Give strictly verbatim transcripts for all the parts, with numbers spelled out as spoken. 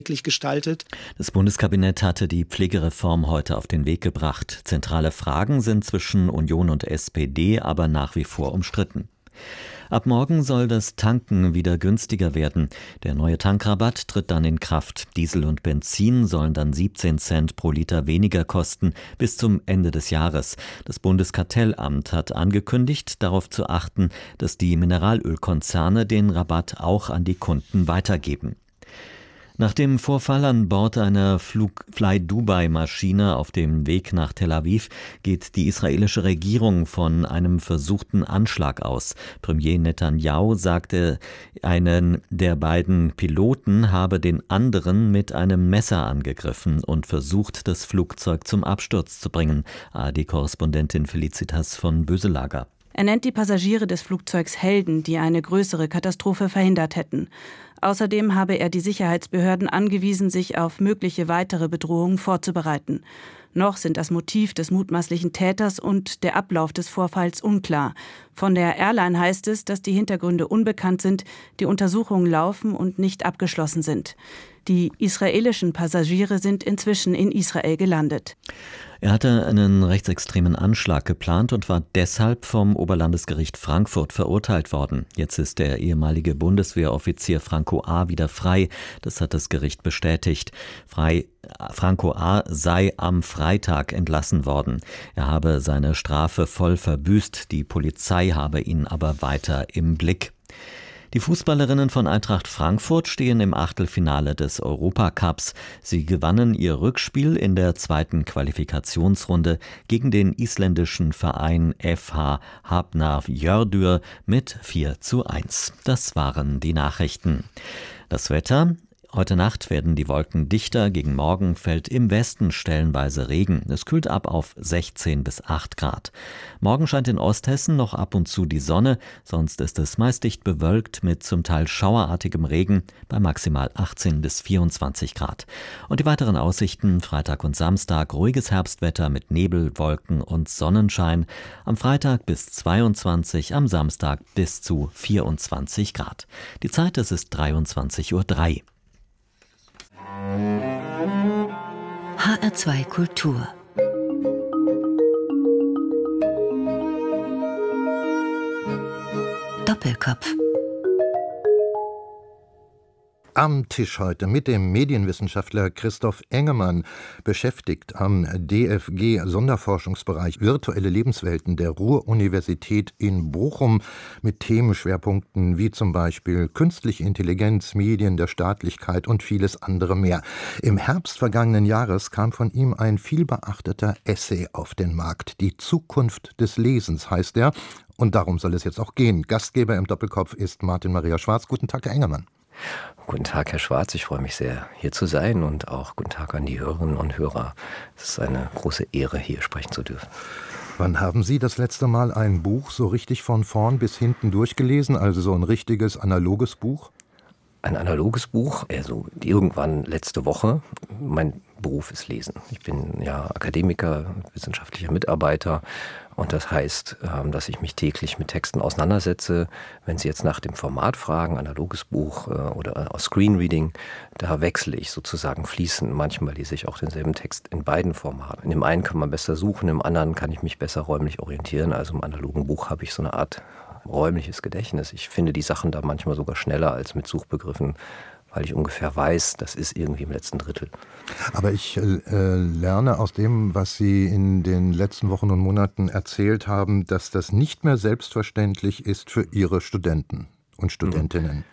gestaltet. Das Bundeskabinett hatte die Pflegereform heute auf den Weg gebracht. Zentrale Fragen sind zwischen Union und S P D aber nach wie vor umstritten. Ab morgen soll das Tanken wieder günstiger werden. Der neue Tankrabatt tritt dann in Kraft. Diesel und Benzin sollen dann siebzehn Cent pro Liter weniger kosten bis zum Ende des Jahres. Das Bundeskartellamt hat angekündigt, darauf zu achten, dass die Mineralölkonzerne den Rabatt auch an die Kunden weitergeben. Nach dem Vorfall an Bord einer Flug Fly Dubai-Maschine auf dem Weg nach Tel Aviv geht die israelische Regierung von einem versuchten Anschlag aus. Premier Netanyahu sagte, einen der beiden Piloten habe den anderen mit einem Messer angegriffen und versucht, das Flugzeug zum Absturz zu bringen. A R D-Korrespondentin Felicitas von Böselager. Er nennt die Passagiere des Flugzeugs Helden, die eine größere Katastrophe verhindert hätten. Außerdem habe er die Sicherheitsbehörden angewiesen, sich auf mögliche weitere Bedrohungen vorzubereiten. Noch sind das Motiv des mutmaßlichen Täters und der Ablauf des Vorfalls unklar. Von der Airline heißt es, dass die Hintergründe unbekannt sind, die Untersuchungen laufen und nicht abgeschlossen sind. Die israelischen Passagiere sind inzwischen in Israel gelandet. Er hatte einen rechtsextremen Anschlag geplant und war deshalb vom Oberlandesgericht Frankfurt verurteilt worden. Jetzt ist der ehemalige Bundeswehroffizier Franco A. wieder frei. Das hat das Gericht bestätigt. Frei, Franco A. sei am Freitag entlassen worden. Er habe seine Strafe voll verbüßt. Die Polizei habe ihn aber weiter im Blick. Die Fußballerinnen von Eintracht Frankfurt stehen im Achtelfinale des Europacups. Sie gewannen ihr Rückspiel in der zweiten Qualifikationsrunde gegen den isländischen Verein F H Hafnarfjörður mit vier zu eins. Das waren die Nachrichten. Das Wetter: Heute Nacht werden die Wolken dichter, gegen Morgen fällt im Westen stellenweise Regen. Es kühlt ab auf sechzehn bis acht Grad. Morgen scheint in Osthessen noch ab und zu die Sonne, sonst ist es meist dicht bewölkt mit zum Teil schauerartigem Regen bei maximal achtzehn bis vierundzwanzig Grad. Und die weiteren Aussichten: Freitag und Samstag ruhiges Herbstwetter mit Nebel, Wolken und Sonnenschein. Am Freitag bis zweiundzwanzig, am Samstag bis zu vierundzwanzig Grad. Die Zeit, es ist dreiundzwanzig Uhr drei. H R zwei Kultur. Doppelkopf. Am Tisch heute mit dem Medienwissenschaftler Christoph Engemann, beschäftigt am D F G-Sonderforschungsbereich Virtuelle Lebenswelten der Ruhr-Universität in Bochum mit Themenschwerpunkten wie zum Beispiel künstliche Intelligenz, Medien der Staatlichkeit und vieles andere mehr. Im Herbst vergangenen Jahres kam von ihm ein vielbeachteter Essay auf den Markt. Die Zukunft des Lesens heißt er, und darum soll es jetzt auch gehen. Gastgeber im Doppelkopf ist Martin Maria Schwarz. Guten Tag, Herr Engemann. Guten Tag, Herr Schwarz. Ich freue mich sehr, hier zu sein, und auch guten Tag an die Hörerinnen und Hörer. Es ist eine große Ehre, hier sprechen zu dürfen. Wann haben Sie das letzte Mal ein Buch so richtig von vorn bis hinten durchgelesen, also so ein richtiges analoges Buch? Ein analoges Buch, also irgendwann letzte Woche. Mein Beruf ist Lesen. Ich bin ja Akademiker, wissenschaftlicher Mitarbeiter, und das heißt, dass ich mich täglich mit Texten auseinandersetze. Wenn Sie jetzt nach dem Format fragen, analoges Buch oder Screenreading, da wechsle ich sozusagen fließend. Manchmal lese ich auch denselben Text in beiden Formaten. In dem einen kann man besser suchen, im anderen kann ich mich besser räumlich orientieren. Also im analogen Buch habe ich so eine Art räumliches Gedächtnis. Ich finde die Sachen da manchmal sogar schneller als mit Suchbegriffen, weil ich ungefähr weiß, das ist irgendwie im letzten Drittel. Aber ich äh, lerne aus dem, was Sie in den letzten Wochen und Monaten erzählt haben, dass das nicht mehr selbstverständlich ist für Ihre Studenten und Studentinnen.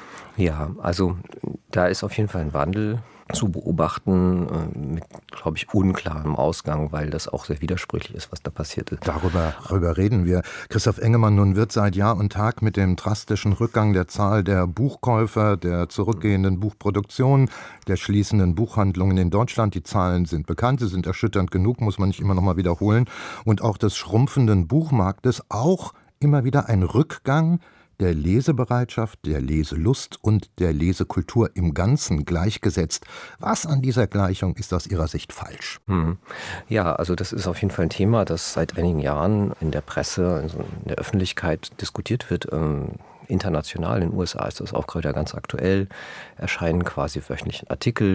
Ja, also da ist auf jeden Fall ein Wandel zu beobachten, mit, glaube ich, unklarem Ausgang, weil das auch sehr widersprüchlich ist, was da passiert ist. Darüber, darüber reden wir. Christoph Engemann, nun wird seit Jahr und Tag mit dem drastischen Rückgang der Zahl der Buchkäufer, der zurückgehenden Buchproduktion, der schließenden Buchhandlungen in Deutschland, die Zahlen sind bekannt, sie sind erschütternd genug, muss man nicht immer noch mal wiederholen, und auch des schrumpfenden Buchmarktes auch immer wieder ein Rückgang der Lesebereitschaft, der Leselust und der Lesekultur im Ganzen gleichgesetzt. Was an dieser Gleichung ist aus Ihrer Sicht falsch? Hm. Ja, also das ist auf jeden Fall ein Thema, das seit einigen Jahren in der Presse, also in der Öffentlichkeit diskutiert wird. international. In den U S A ist das auch gerade ganz aktuell. Erscheinen quasi wöchentlich Artikel